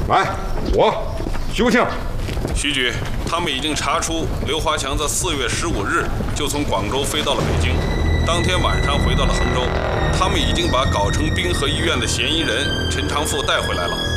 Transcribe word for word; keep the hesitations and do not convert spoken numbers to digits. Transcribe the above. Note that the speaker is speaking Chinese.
来，我徐国庆。 徐局，他们已经查出刘华强在四月十五日就从广州飞到了北京，当天晚上回到了杭州。他们已经把藁城滨河医院的嫌疑人陈长富带回来了。